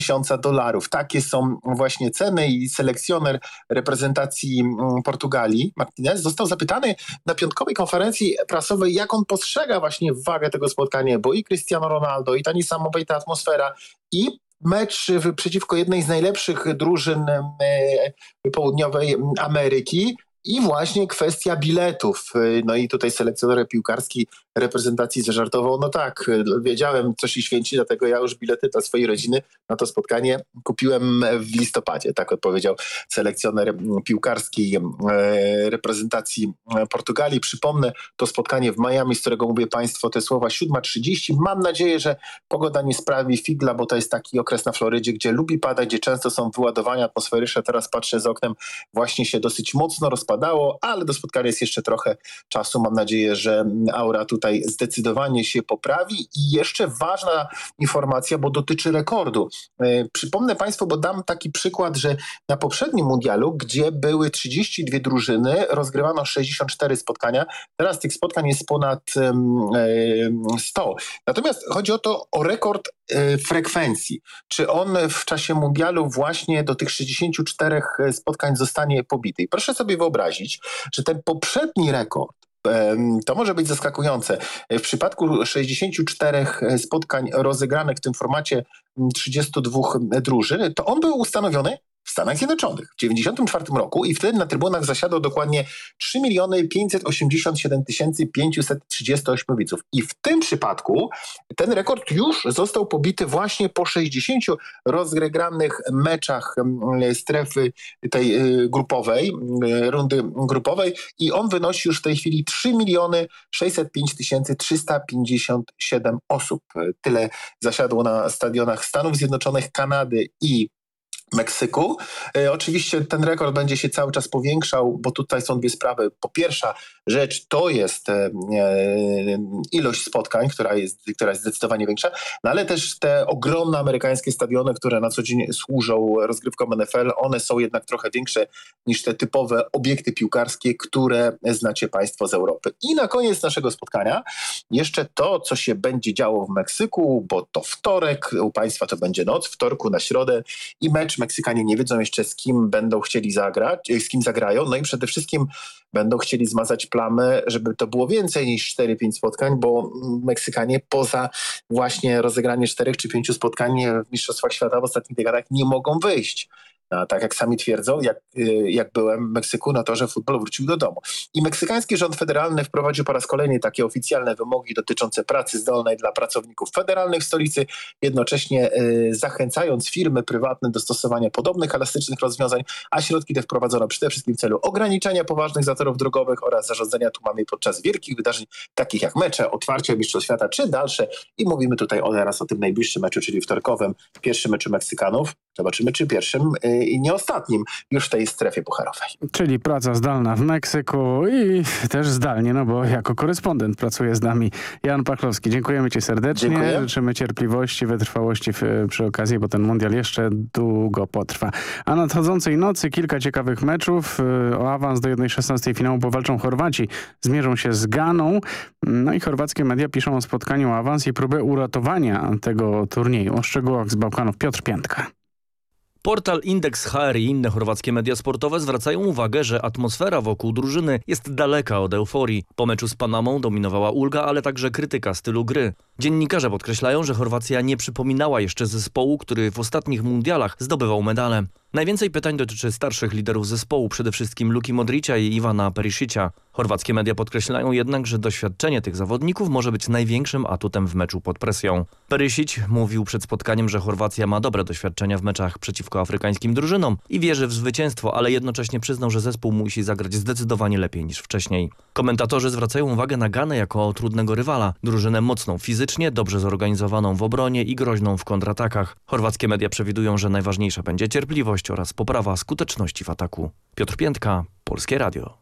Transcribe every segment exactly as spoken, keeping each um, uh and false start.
tysiąca dolarów. Takie są właśnie ceny i selekcjoner reprezentacji Portugalii, Martinez, został zapytany na piątkowej konferencji prasowej, jak on postrzega właśnie wagę tego spotkania, bo i Cristiano Ronaldo, i ta niesamowita atmosfera, i mecz przeciwko jednej z najlepszych drużyn południowej Ameryki, i właśnie kwestia biletów. No i tutaj selekcjoner piłkarski reprezentacji zażartował, no tak, wiedziałem, co się święci, dlatego ja już bilety dla swojej rodziny na to spotkanie kupiłem w listopadzie. Tak odpowiedział selekcjoner piłkarskiej reprezentacji Portugalii. Przypomnę, to spotkanie w Miami, z którego mówię Państwu te słowa, siódma trzydzieści. Mam nadzieję, że pogoda nie sprawi figla, bo to jest taki okres na Florydzie, gdzie lubi padać, gdzie często są wyładowania atmosferyczne. Teraz patrzę z oknem, właśnie się dosyć mocno rozpadało, ale do spotkania jest jeszcze trochę czasu. Mam nadzieję, że aura tutaj zdecydowanie się poprawi. I jeszcze ważna informacja, bo dotyczy rekordu. Yy, przypomnę Państwu, bo dam taki przykład, że na poprzednim mundialu, gdzie były trzydzieści dwie drużyny, rozgrywano sześćdziesiąt cztery spotkania. Teraz tych spotkań jest ponad yy, sto. Natomiast chodzi o to, o rekord yy, frekwencji. Czy on w czasie mundialu właśnie do tych sześćdziesięciu czterech spotkań zostanie pobity? I proszę sobie wyobrazić, że ten poprzedni rekord, to może być zaskakujące. W przypadku sześćdziesięciu czterech spotkań rozegranych w tym formacie trzydziestu dwóch drużyn, to on był ustanowiony w Stanach Zjednoczonych w dziewięćdziesiątym czwartym roku i wtedy na trybunach zasiadło dokładnie trzy miliony pięćset osiemdziesiąt siedem tysięcy pięćset trzydzieści osiem widzów. I w tym przypadku ten rekord już został pobity właśnie po sześćdziesięciu rozegranych meczach strefy tej grupowej, rundy grupowej, i on wynosi już w tej chwili trzy miliony sześćset pięć tysięcy trzysta pięćdziesiąt siedem osób. Tyle zasiadło na stadionach Stanów Zjednoczonych, Kanady i Meksyku. E, oczywiście ten rekord będzie się cały czas powiększał, bo tutaj są dwie sprawy. Po pierwsza rzecz to jest e, ilość spotkań, która jest, która jest zdecydowanie większa, no ale też te ogromne amerykańskie stadiony, które na co dzień służą rozgrywkom N F L, one są jednak trochę większe niż te typowe obiekty piłkarskie, które znacie Państwo z Europy. I na koniec naszego spotkania jeszcze to, co się będzie działo w Meksyku, bo to wtorek, u Państwa to będzie noc, wtorku na środę i mecz. Meksykanie nie wiedzą jeszcze, z kim będą chcieli zagrać, z kim zagrają, no i przede wszystkim będą chcieli zmazać plamę, żeby to było więcej niż cztery pięć spotkań, bo Meksykanie poza właśnie rozegraniem czterech czy pięciu spotkań w Mistrzostwach Świata w ostatnich dekadach nie mogą wyjść. A tak jak sami twierdzą, jak, jak byłem w Meksyku, no to, że futbol wrócił do domu. I meksykański rząd federalny wprowadził po raz kolejny takie oficjalne wymogi dotyczące pracy zdalnej dla pracowników federalnych w stolicy, jednocześnie y, zachęcając firmy prywatne do stosowania podobnych elastycznych rozwiązań, a środki te wprowadzono przede wszystkim w celu ograniczenia poważnych zatorów drogowych oraz zarządzania tłumami podczas wielkich wydarzeń, takich jak mecze, otwarcie Mistrzostw Świata czy dalsze. I mówimy tutaj teraz o tym najbliższym meczu, czyli wtorkowym, pierwszym meczu Meksykanów. Zobaczymy, czy pierwszym i nie ostatnim już w tej strefie pucharowej. Czyli praca zdalna w Meksyku i też zdalnie, no bo jako korespondent pracuje z nami Jan Pachlowski. Dziękujemy Ci serdecznie. Dziękuję. Życzymy cierpliwości, wytrwałości w, przy okazji, bo ten mundial jeszcze długo potrwa. A nadchodzącej nocy kilka ciekawych meczów. O awans do jednej szesnastej finału powalczą Chorwaci. Zmierzą się z Ganą. No i chorwackie media piszą o spotkaniu o awans i próbę uratowania tego turnieju. O szczegółach z Bałkanów Piotr Piętka. Portal Indeks H R i inne chorwackie media sportowe zwracają uwagę, że atmosfera wokół drużyny jest daleka od euforii. Po meczu z Panamą dominowała ulga, ale także krytyka stylu gry. Dziennikarze podkreślają, że Chorwacja nie przypominała jeszcze zespołu, który w ostatnich mundialach zdobywał medale. Najwięcej pytań dotyczy starszych liderów zespołu, przede wszystkim Luki Modricia i Ivana Perisicia. Chorwackie media podkreślają jednak, że doświadczenie tych zawodników może być największym atutem w meczu pod presją. Perisic mówił przed spotkaniem, że Chorwacja ma dobre doświadczenia w meczach przeciwko afrykańskim drużynom i wierzy w zwycięstwo, ale jednocześnie przyznał, że zespół musi zagrać zdecydowanie lepiej niż wcześniej. Komentatorzy zwracają uwagę na Ganę jako trudnego rywala. Drużynę mocną fizycznie, dobrze zorganizowaną w obronie i groźną w kontratakach. Chorwackie media przewidują, że najważniejsza będzie cierpliwość oraz poprawa skuteczności w ataku. Piotr Piętka, Polskie Radio.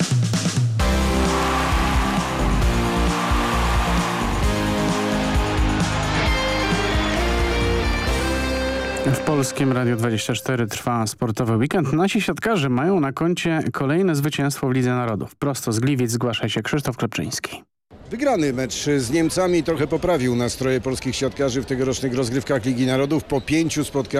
W Polskim Radiu dwadzieścia cztery trwa sportowy weekend. Nasi siatkarze mają na koncie kolejne zwycięstwo w Lidze Narodów. Prosto z Gliwic zgłasza się Krzysztof Klepczyński. Wygrany mecz z Niemcami trochę poprawił nastroje polskich siatkarzy w tegorocznych rozgrywkach Ligi Narodów. Po pięciu spotkaniach